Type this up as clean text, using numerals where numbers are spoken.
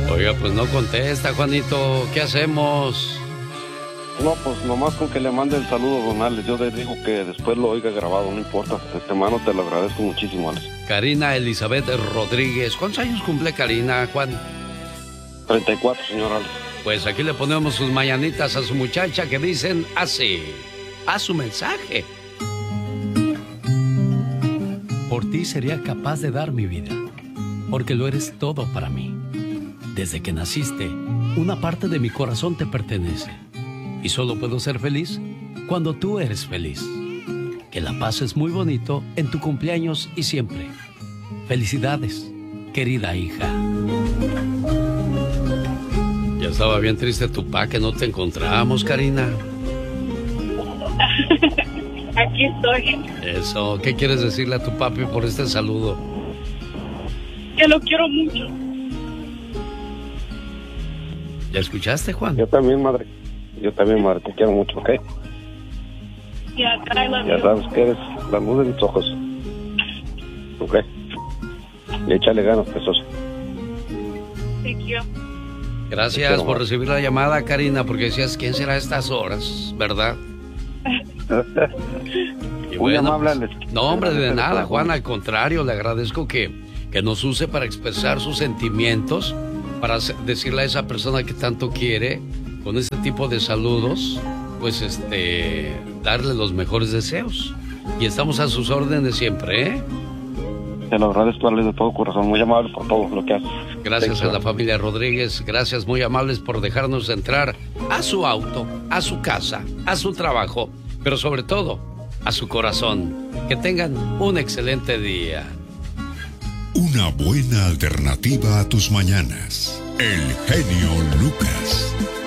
Oiga, pues no contesta, Juanito. ¿Qué hacemos? No, pues nomás con que le mande el saludo, don Alex. Yo le digo que después lo oiga grabado, no importa. Mano, te lo agradezco muchísimo, Alex. Karina Elizabeth Rodríguez. ¿Cuántos años cumple Karina, Juan? 34, señor Alex. Pues aquí le ponemos sus mañanitas a su muchacha que dicen así. A su mensaje. Por ti sería capaz de dar mi vida, porque lo eres todo para mí. Desde que naciste, una parte de mi corazón te pertenece. Y solo puedo ser feliz cuando tú eres feliz. Que la pases muy bonito en tu cumpleaños y siempre. Felicidades, querida hija. Ya estaba bien triste tu papá que no te encontramos, Karina. Aquí estoy. Eso, ¿qué quieres decirle a tu papi por este saludo? Que lo quiero mucho. ¿Ya escuchaste, Juan? Yo también, madre, te quiero mucho, ¿ok? Yeah, I love Ya you. sabes que eres la luz de mis ojos. ¿Ok? Y échale ganas, precioso. Thank you. Gracias por recibir la llamada, Karina, porque decías, ¿quién será a estas horas? ¿Verdad? Y Muy amable, pues, Alex. no, hombre, de nada, Juan, al contrario, le agradezco que nos use para expresar sus sentimientos, para decirle a esa persona que tanto quiere, con ese tipo de saludos, pues darle los mejores deseos. Y estamos a sus órdenes siempre, ¿eh? Te lo agradezco, Alex, de todo corazón. Muy amable por todo lo que haces. Gracias a la familia Rodríguez, gracias muy amables por dejarnos entrar a su auto, a su casa, a su trabajo, pero sobre todo a su corazón. Que tengan un excelente día. Una buena alternativa a tus mañanas. El genio Lucas.